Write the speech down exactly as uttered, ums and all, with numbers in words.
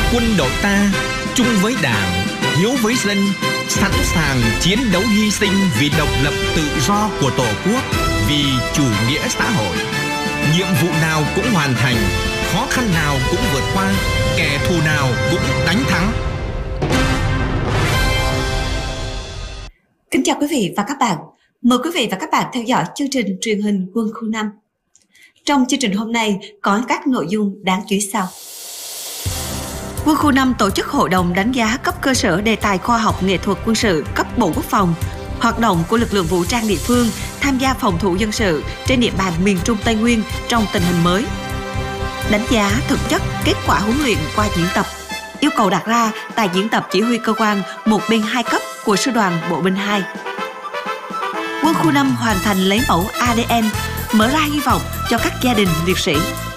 Quân đội ta chung với Đảng, hiếu với dân, sẵn sàng chiến đấu hy sinh vì độc lập tự do của Tổ quốc, vì chủ nghĩa xã hội. Nhiệm vụ nào cũng hoàn thành, khó khăn nào cũng vượt qua, kẻ thù nào cũng đánh thắng. Kính chào quý vị và các bạn. Mời quý vị và các bạn theo dõi chương trình truyền hình Quân khu năm. Trong chương trình hôm nay có các nội dung đáng chú ý sau. Quân khu năm tổ chức hội đồng đánh giá cấp cơ sở đề tài khoa học nghệ thuật quân sự cấp Bộ Quốc phòng, hoạt động của lực lượng vũ trang địa phương tham gia phòng thủ dân sự trên địa bàn miền Trung Tây Nguyên trong tình hình mới. Đánh giá thực chất kết quả huấn luyện qua diễn tập, yêu cầu đặt ra tại diễn tập chỉ huy cơ quan một bên hai cấp của Sư đoàn Bộ binh hai. Quân khu năm hoàn thành lấy mẫu a đê en, mở ra hy vọng cho các gia đình liệt sĩ.